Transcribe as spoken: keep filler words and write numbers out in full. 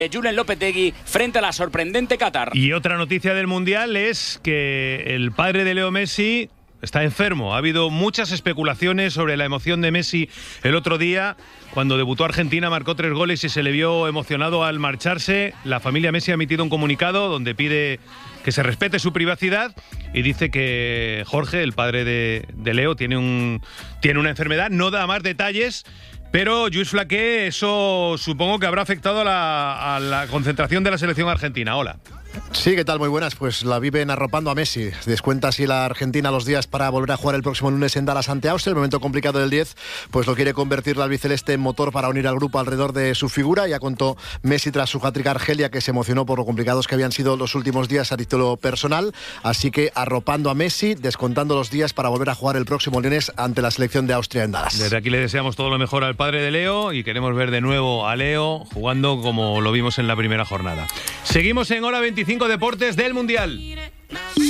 Julen Lopetegui frente a la sorprendente Qatar. Y otra noticia del Mundial es que el padre de Leo Messi está enfermo. Ha habido muchas especulaciones sobre la emoción de Messi el otro día. Cuando debutó Argentina marcó tres goles y se le vio emocionado al marcharse. La familia Messi ha emitido un comunicado donde pide que se respete su privacidad y dice que Jorge, el padre de, de Leo, tiene, un, tiene una enfermedad. No da más detalles, pero Lluís Flaqué, eso supongo que habrá afectado a la, a la concentración de la selección argentina. Hola. Sí, ¿qué tal? Muy buenas. Pues la viven arropando a Messi. Descuenta así la Argentina los días para volver a jugar el próximo lunes en Dallas ante Austria. El momento complicado del diez, pues lo quiere convertir la albiceleste en motor para unir al grupo alrededor de su figura. Ya contó Messi tras su hat-trick Argelia, que se emocionó por lo complicados que habían sido los últimos días a título personal. Así que arropando a Messi, descontando los días para volver a jugar el próximo lunes ante la selección de Austria en Dallas. Desde aquí le deseamos todo lo mejor al padre de Leo y queremos ver de nuevo a Leo jugando como lo vimos en la primera jornada. Seguimos en Hora veinticinco Deportes del Mundial.